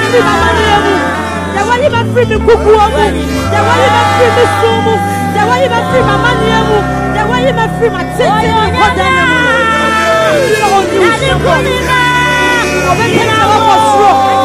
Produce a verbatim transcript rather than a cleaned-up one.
free mama niemu. The way you free me kuku omu. The way you free me sumu. The way you free mama niemu. The way you free my tete and kodaniemu. You know what you do. Obekena wako sro.